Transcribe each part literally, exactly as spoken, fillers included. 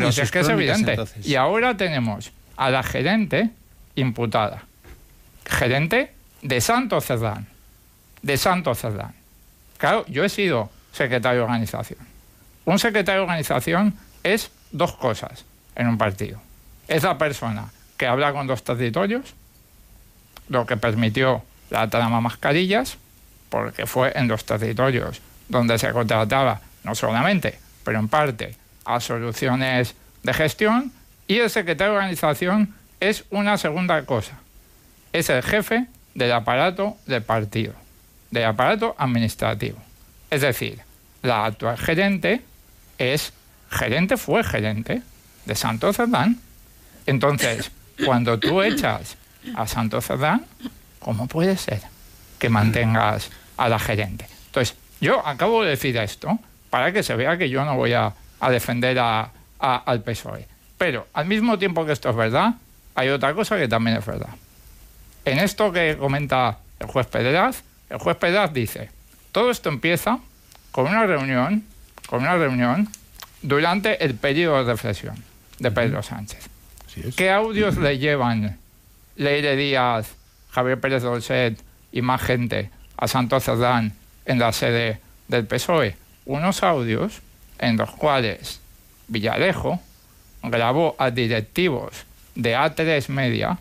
Pero si es que es evidente. Entonces. Y ahora tenemos a la gerente imputada. Gerente de Santo Cerdán. De Santo Cerdán. Claro, yo he sido secretario de organización. Un secretario de organización es dos cosas en un partido. Es la persona que habla con los territorios, lo que permitió la trama mascarillas, porque fue en los territorios donde se contrataba, no solamente, pero en parte, a soluciones de gestión, y el secretario de organización es una segunda cosa. Es el jefe del aparato del partido, del aparato administrativo. Es decir, la actual gerente es gerente, fue gerente de Santo Cerdán. Entonces, cuando tú echas a Santo Cerdán, ¿cómo puede ser que mantengas a la gerente? Entonces, yo acabo de decir esto para que se vea que yo no voy a, a defender a, a, al P S O E. Pero, al mismo tiempo que esto es verdad, hay otra cosa que también es verdad. En esto que comenta el juez Pedraz, el juez Pedraz dice, todo esto empieza con una reunión, con una reunión durante el periodo de reflexión de Pedro Sánchez. ¿Qué audios le llevan Leire Díaz, Javier Pérez Dolcet y más gente a Santo Cerdán en la sede del P S O E? Unos audios en los cuales Villarejo grabó a directivos de A tres Media,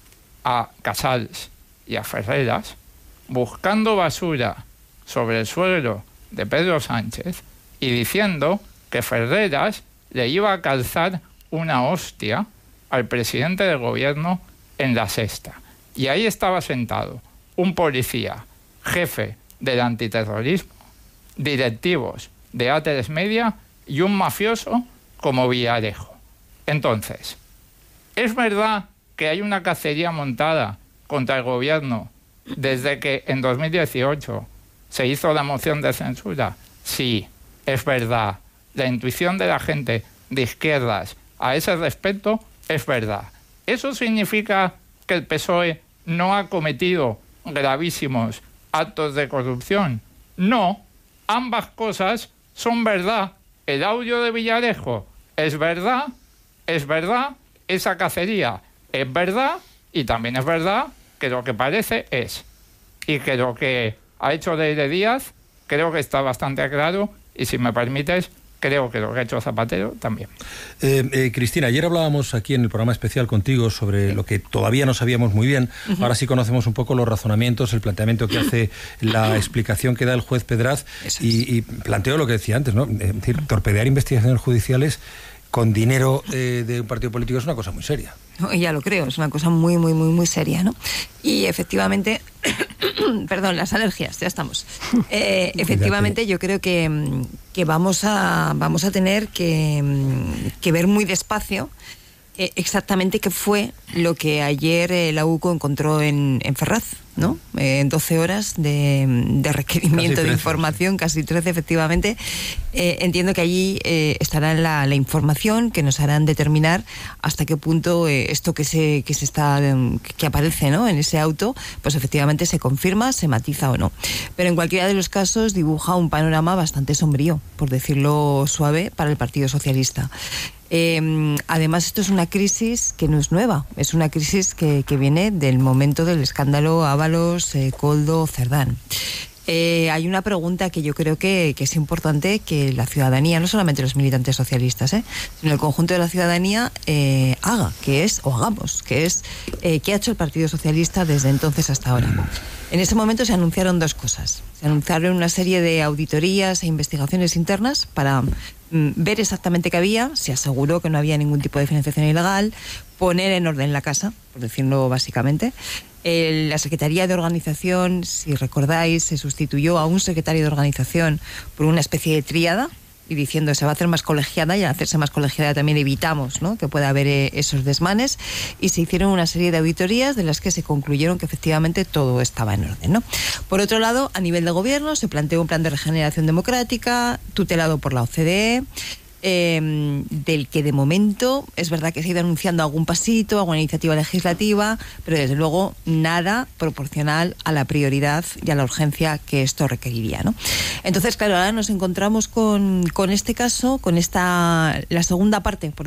a Casals y a Ferreras, buscando basura sobre el suelo de Pedro Sánchez y diciendo que Ferreras le iba a calzar una hostia al presidente del gobierno en la Sexta. Y ahí estaba sentado un policía, jefe del antiterrorismo, directivos de A tres Media y un mafioso como Villarejo. Entonces, ¿es verdad que hay una cacería montada contra el gobierno desde que en dos mil dieciocho se hizo la moción de censura? Sí, es verdad. La intuición de la gente de izquierdas a ese respecto es verdad. ¿Eso significa que el P S O E no ha cometido gravísimos actos de corrupción? No, ambas cosas son verdad. El audio de Villarejo es verdad, es verdad, esa cacería es verdad, y también es verdad que lo que parece es, y que lo que ha hecho Leire Díaz creo que está bastante claro, y si me permites, creo que lo que ha hecho Zapatero también. Eh, eh, Cristina, ayer hablábamos aquí en el programa especial contigo sobre lo que todavía no sabíamos muy bien. Uh-huh. Ahora sí conocemos un poco los razonamientos, el planteamiento que hace, la explicación que da el juez Pedraz, y, y planteo lo que decía antes, ¿no? Es decir, torpedear investigaciones judiciales con dinero eh, de un partido político es una cosa muy seria. No, ya lo creo, es una cosa muy, muy, muy, muy seria, ¿no? Y efectivamente, perdón, las alergias, ya estamos. Eh, efectivamente, yo creo que, que vamos a vamos a tener que, que ver muy despacio eh, exactamente qué fue lo que ayer eh, la U C O encontró en, en Ferraz, ¿no? Eh, en doce horas de, de requerimiento trece, de información, sí. Casi trece, efectivamente. Eh, entiendo que allí eh, estará la, la información que nos harán determinar hasta qué punto eh, esto que se que se está que aparece, ¿no? En ese auto, pues efectivamente se confirma, se matiza o no. Pero en cualquiera de los casos dibuja un panorama bastante sombrío, por decirlo suave, para el Partido Socialista. Eh, además, esto es una crisis que no es nueva, es una crisis que, que viene del momento del escándalo Ábalos, eh, Koldo, Cerdán. Eh, hay una pregunta que yo creo que, que es importante que la ciudadanía, no solamente los militantes socialistas, eh, sino el conjunto de la ciudadanía eh, haga, que es, o hagamos, que es, eh, ¿qué ha hecho el Partido Socialista desde entonces hasta ahora? En ese momento se anunciaron dos cosas. Se anunciaron una serie de auditorías e investigaciones internas para mm, ver exactamente qué había. Se aseguró que no había ningún tipo de financiación ilegal, poner en orden la casa, por decirlo básicamente. Eh, la Secretaría de Organización, si recordáis, se sustituyó a un secretario de Organización por una especie de tríada, y diciendo se va a hacer más colegiada, y al hacerse más colegiada también evitamos, ¿no?, que pueda haber eh, esos desmanes, y se hicieron una serie de auditorías de las que se concluyeron que efectivamente todo estaba en orden, ¿no? Por otro lado, a nivel de gobierno se planteó un plan de regeneración democrática tutelado por la O C D E, Eh, del que de momento es verdad que se ha ido anunciando algún pasito, alguna iniciativa legislativa, pero desde luego nada proporcional a la prioridad y a la urgencia que esto requeriría, ¿no? Entonces, claro, ahora nos encontramos con, con este caso, con esta la segunda parte, por